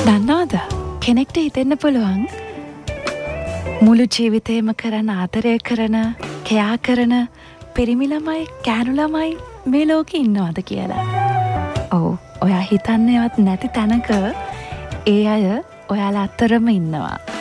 දන්නවද? කෙනෙක්ට හිතෙන්න පුළුවන් මුළු ජීවිතේම කරන ආදරය කරන, කෑ කරන පිරිමි ළමයි, කෑනු ළමයි මේ ලෝකේ ඉන්නවද කියලා. ඔව්, ඔයා හිතන්නේවත් නැති තැනක ඒ අය ඔයාලා අතරම ඉන්නවා.